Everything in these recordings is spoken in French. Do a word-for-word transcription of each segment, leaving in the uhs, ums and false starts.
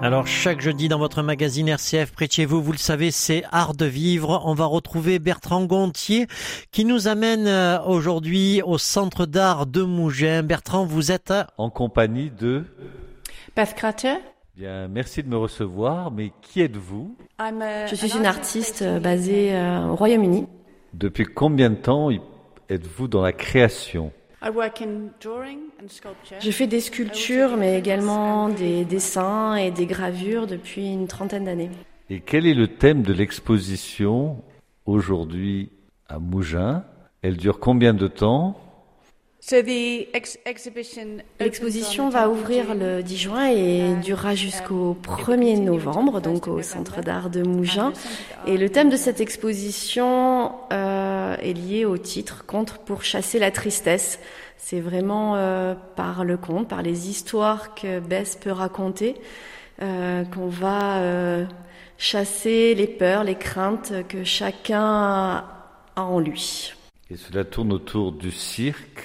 Alors chaque jeudi dans votre magazine R C F près de chez vous, vous le savez, c'est Art de vivre. On va retrouver Bertrand Gontier qui nous amène aujourd'hui au Centre d'art de Mougins. Bertrand, vous êtes en compagnie de Beth Carter. Bien, merci de me recevoir, mais qui êtes-vous? Je suis une artiste basée au Royaume-Uni. Depuis combien de temps êtes-vous dans la création? Je fais des sculptures, mais également des dessins et des gravures depuis une trentaine d'années. Et quel est le thème de l'exposition aujourd'hui à Mougins? Elle dure combien de temps? L'exposition va ouvrir le dix juin et durera jusqu'au premier novembre, donc au Centre d'art de Mougins. Et le thème de cette exposition euh, est lié au titre « Conte pour chasser la tristesse ». C'est vraiment euh, par le conte, par les histoires que Bess peut raconter, euh, qu'on va euh, chasser les peurs, les craintes que chacun a en lui. Et cela tourne autour du cirque,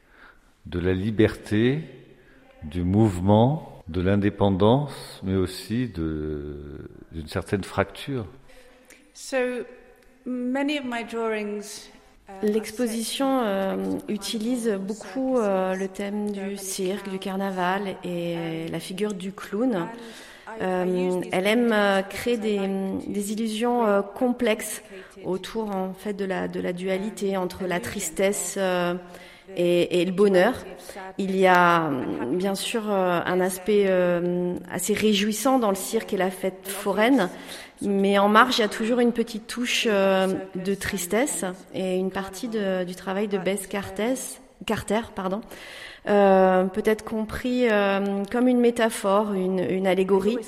de la liberté, du mouvement, de l'indépendance, mais aussi de, d'une certaine fracture. So, many of my drawings, uh, L'exposition euh, utilise beaucoup euh, le thème du cirque, du carnaval et la figure du clown. Euh, elle aime euh, créer des, des illusions euh, complexes autour en fait de la, de la dualité entre la tristesse euh, Et, et le bonheur. Il y a bien sûr euh, un aspect euh, assez réjouissant dans le cirque et la fête foraine, mais en marge il y a toujours une petite touche euh, de tristesse et une partie de, du travail de Bess Carter, Carter pardon, euh, peut-être compris euh, comme une métaphore, une, une allégorie.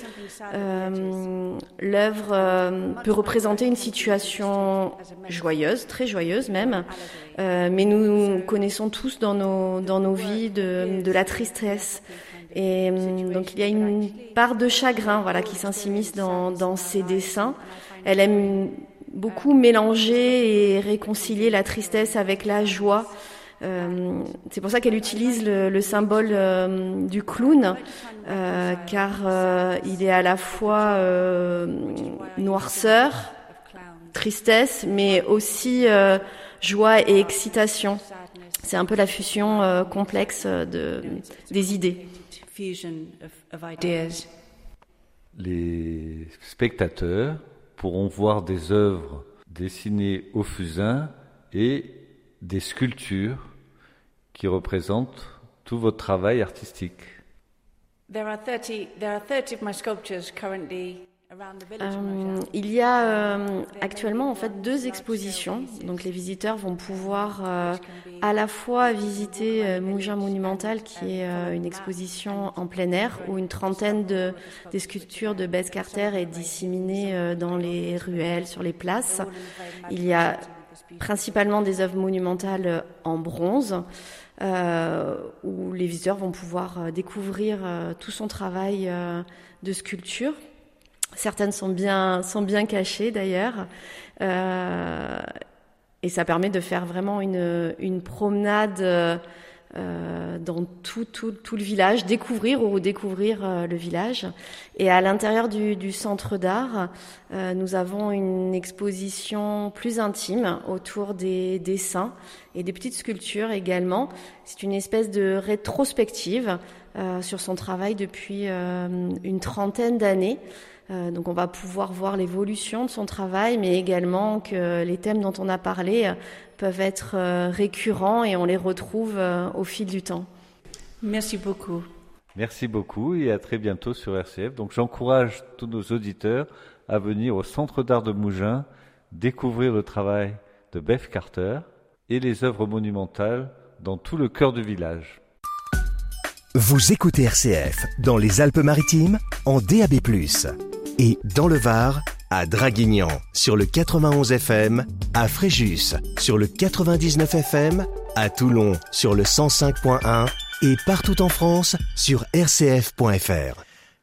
Euh, l'œuvre euh, peut représenter une situation joyeuse, très joyeuse même, euh, mais nous connaissons tous dans nos, dans nos vies de, de la tristesse. Et donc il y a une part de chagrin, voilà, qui s'immisce dans, dans ses dessins. Elle aime beaucoup mélanger et réconcilier la tristesse avec la joie. Euh, c'est pour ça qu'elle utilise le, le symbole euh, du clown, euh, car euh, il est à la fois euh, noirceur, tristesse, mais aussi euh, joie et excitation. C'est un peu la fusion euh, complexe de, des idées. Les spectateurs pourront voir des œuvres dessinées au fusain et des sculptures qui représentent tout votre travail artistique. There are thirty, there are thirty of my sculptures currently around the village. Euh, il y a euh, actuellement en fait deux expositions. Donc les visiteurs vont pouvoir euh, à la fois visiter euh, Mougins Monumental, qui est euh, une exposition en plein air où une trentaine de des sculptures de Bess Carter est disséminée euh, dans les ruelles, sur les places. Il y a principalement des œuvres monumentales en bronze, euh, où les visiteurs vont pouvoir euh, découvrir euh, tout son travail euh, de sculpture. Certaines sont bien, sont bien cachées d'ailleurs, euh, et ça permet de faire vraiment une, une promenade euh, dans tout, tout, tout le village, découvrir ou redécouvrir euh, le village. Et à l'intérieur du, du centre d'art, euh, nous avons une exposition plus intime autour des dessins et des petites sculptures également. C'est une espèce de rétrospective euh, sur son travail depuis euh, une trentaine d'années. Euh, donc on va pouvoir voir l'évolution de son travail, mais également que les thèmes dont on a parlé euh, peuvent être euh, récurrents et on les retrouve euh, au fil du temps. Merci beaucoup. Merci beaucoup et à très bientôt sur R C F. Donc j'encourage tous nos auditeurs à venir au Centre d'art de Mougins, découvrir le travail de Bess Carter et les œuvres monumentales dans tout le cœur du village. Vous écoutez R C F dans les Alpes-Maritimes en D A B plus, et dans le Var à Draguignan sur le quatre-vingt-onze F M, à Fréjus sur le quatre-vingt-dix-neuf F M, à Toulon sur le cent cinq point un et partout en France sur r c f point f r.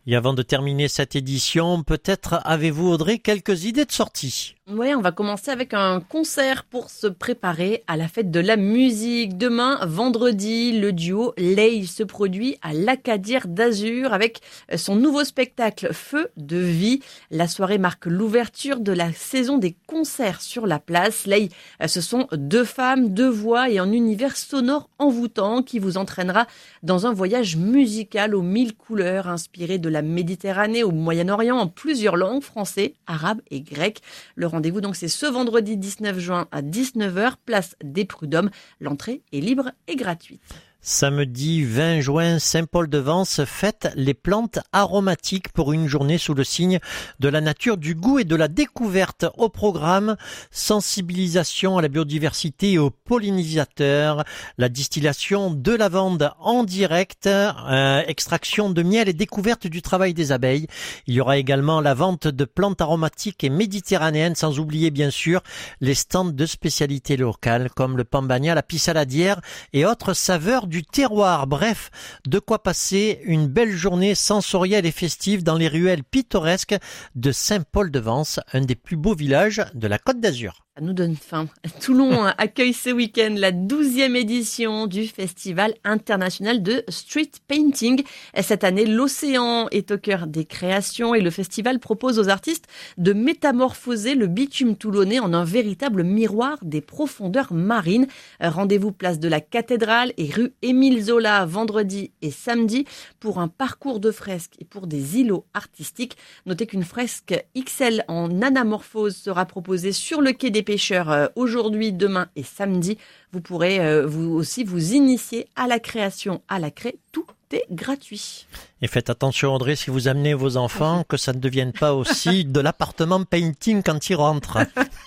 Et avant de terminer cette édition, peut-être avez-vous, Audrey, quelques idées de sortie? Oui, on va commencer avec un concert pour se préparer à la fête de la musique. Demain, vendredi, le duo Lay se produit à l'Acadière d'Azur avec son nouveau spectacle Feu de vie. La soirée marque l'ouverture de la saison des concerts sur la place. Lay, ce sont deux femmes, deux voix et un univers sonore envoûtant qui vous entraînera dans un voyage musical aux mille couleurs inspiré de la Méditerranée au Moyen-Orient en plusieurs langues, français, arabe et grec. Le rendez-vous donc c'est ce vendredi dix-neuf juin à dix-neuf heures, place des Prud'hommes. L'entrée est libre et gratuite. Samedi vingt juin, Saint-Paul-de-Vence fête les plantes aromatiques pour une journée sous le signe de la nature, du goût et de la découverte. Au programme, sensibilisation à la biodiversité et aux pollinisateurs, la distillation de lavande en direct, euh, extraction de miel et découverte du travail des abeilles. Il y aura également la vente de plantes aromatiques et méditerranéennes, sans oublier bien sûr les stands de spécialités locales comme le pambagna, la pissaladière et autres saveurs du du terroir. Bref, de quoi passer une belle journée sensorielle et festive dans les ruelles pittoresques de Saint-Paul-de-Vence, un des plus beaux villages de la Côte d'Azur. Ça nous donne faim. Toulon accueille ce week-end la douzième édition du Festival international de street painting. Cette année, l'océan est au cœur des créations et le festival propose aux artistes de métamorphoser le bitume toulonnais en un véritable miroir des profondeurs marines. Rendez-vous place de la Cathédrale et rue Émile Zola vendredi et samedi pour un parcours de fresques et pour des îlots artistiques. Notez qu'une fresque X L en anamorphose sera proposée sur le quai des pêcheurs aujourd'hui, demain et samedi. Vous pourrez euh, vous aussi vous initier à la création à la craie. Tout est gratuit. Et faites attention, Audrey, si vous amenez vos enfants, que ça ne devienne pas aussi de l'appartement painting quand ils rentrent.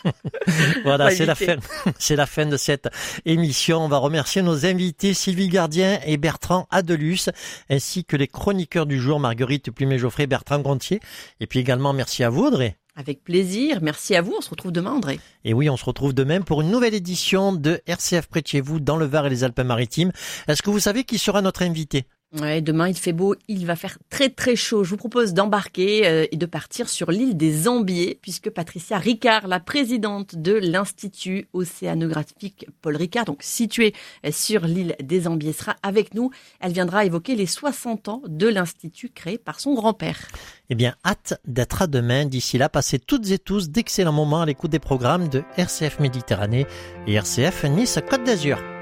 Voilà, c'est la fin, c'est la fin de cette émission. On va remercier nos invités Sylvie Gardien et Bertrand Adelus, ainsi que les chroniqueurs du jour, Marguerite Plumet-Geoffrey, Bertrand Gontier. Et puis également, merci à vous, Audrey. Avec plaisir. Merci à vous. On se retrouve demain, André. Et oui, on se retrouve demain pour une nouvelle édition de R C F près de chez vous, dans le Var et les Alpes-Maritimes. Est-ce que vous savez qui sera notre invité ? Ouais, demain, il fait beau, il va faire très très chaud. Je vous propose d'embarquer euh, et de partir sur l'île des Ambiers, puisque Patricia Ricard, la présidente de l'Institut océanographique Paul Ricard, donc situé sur l'île des Ambiers, sera avec nous. Elle viendra évoquer les soixante ans de l'Institut créé par son grand-père. Eh bien, hâte d'être à demain. D'ici là, passez toutes et tous d'excellents moments à l'écoute des programmes de R C F Méditerranée et R C F Nice Côte d'Azur.